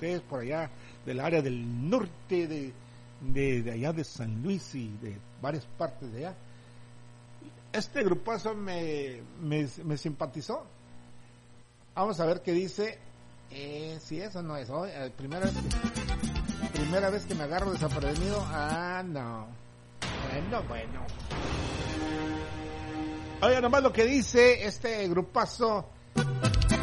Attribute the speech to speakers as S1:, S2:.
S1: ustedes por allá del área del norte de allá de San Luis y de varias partes de allá. Este grupazo me simpatizó. Vamos a ver qué dice. Si eso no es hoy, primera vez que me agarro desprevenido. No. Bueno. Oiga, nomás lo que dice este grupazo.